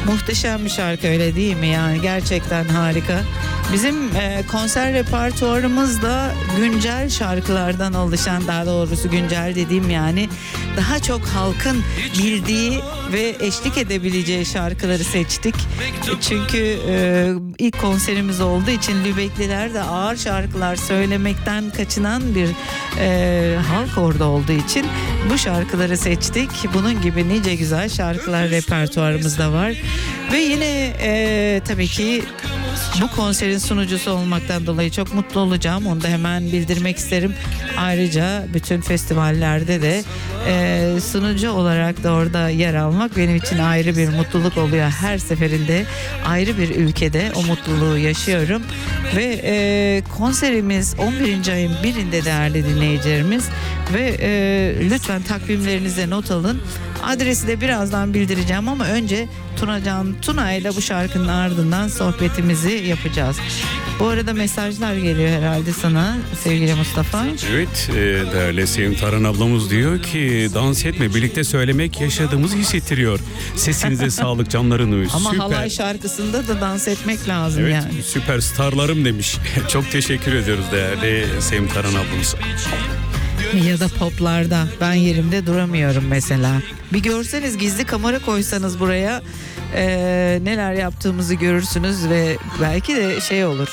Muhteşem bir şarkı, öyle değil mi? Yani gerçekten harika. Bizim konser repertuarımız da güncel şarkılardan oluşan, daha doğrusu güncel dediğim yani daha çok halkın bildiği ve eşlik edebileceği şarkıları seçtik. Çünkü ilk konserimiz olduğu için Lübekliler de ağır şarkılar söylemekten kaçınan bir halk orada olduğu için bu şarkıları seçtik. Bunun gibi nice güzel şarkılar repertuarımızda var. Ve yine tabii ki bu konserin sunucusu olmaktan dolayı çok mutlu olacağım. Onu da hemen bildirmek isterim. Ayrıca bütün festivallerde de sunucu olarak da orada yer almak benim için ayrı bir mutluluk oluyor. Her seferinde ayrı bir ülkede o mutluluğu yaşıyorum. Ve konserimiz 11. ayın 1'inde değerli dinleyicilerimiz. Ve lütfen takvimlerinize not alın. Adresi de birazdan bildireceğim ama önce Tuna ile bu şarkının ardından sohbetimizi yapacağız. Bu arada mesajlar geliyor herhalde sana sevgili Mustafa. Evet, değerli Sevim Taran ablamız diyor ki dans etme, birlikte söylemek yaşadığımızı hissettiriyor. Sesinize sağlık canlarını. Ama süper. halay şarkısında da dans etmek lazım Evet, yani. süperstarlarım demiş. Çok teşekkür ediyoruz değerli Sevim Taran ablamız. Ya da poplarda ben yerimde duramıyorum mesela. Bir görseniz, gizli kamera koysanız buraya neler yaptığımızı görürsünüz ve belki de şey olur.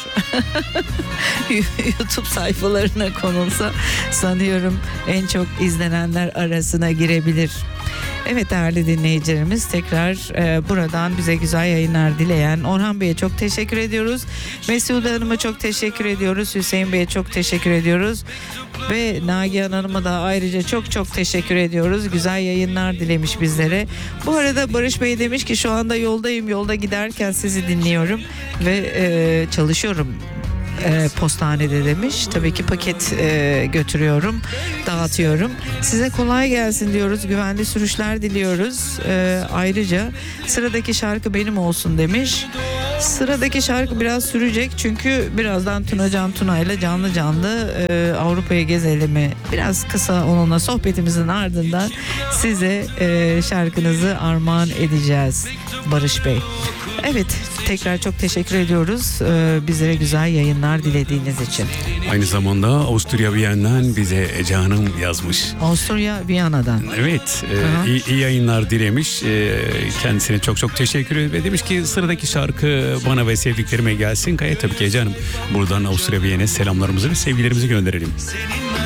YouTube sayfalarına konulsa sanıyorum en çok izlenenler arasına girebilir. Evet değerli dinleyicilerimiz, tekrar buradan bize güzel yayınlar dileyen Orhan Bey'e çok teşekkür ediyoruz. Mesude Hanım'a çok teşekkür ediyoruz. Hüseyin Bey'e çok teşekkür ediyoruz. Ve Nagihan Hanım'a da ayrıca çok teşekkür ediyoruz. Güzel yayınlar dilemiş bizlere. Bu arada Barış Bey demiş ki şu anda yoldayım. Yolda giderken sizi dinliyorum ve çalışıyorum. Postanede demiş. Tabii ki paket götürüyorum, dağıtıyorum. Size kolay gelsin diyoruz. Güvenli sürüşler diliyoruz. Ayrıca sıradaki şarkı benim olsun demiş. Sıradaki şarkı biraz sürecek çünkü birazdan Tuna ile canlı Avrupa'ya gezelim. Biraz kısa onunla sohbetimizin ardından size şarkınızı armağan edeceğiz Barış Bey. Evet, tekrar çok teşekkür ediyoruz bizlere güzel yayınlar dilediğiniz için. Aynı zamanda Avusturya Viyana'dan bize Ece Hanım yazmış. Avusturya Viyana'dan. Evet, iyi yayınlar dilemiş. Kendisine çok teşekkür ederim ve demiş ki sıradaki şarkı bana ve sevdiklerime gelsin. Tabii ki Ece Hanım, buradan Avusturya Viyana'ya selamlarımızı ve sevgilerimizi gönderelim.